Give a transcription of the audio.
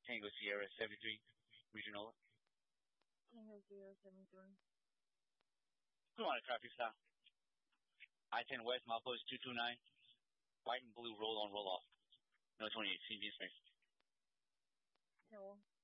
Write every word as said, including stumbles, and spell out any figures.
Tango Sierra seventy-three, regional. Tango Sierra seventy-three. Who on a traffic stop? I ten West, milepost two two nine. White and blue roll on, roll off. No twenty-eight, C V space. Hello.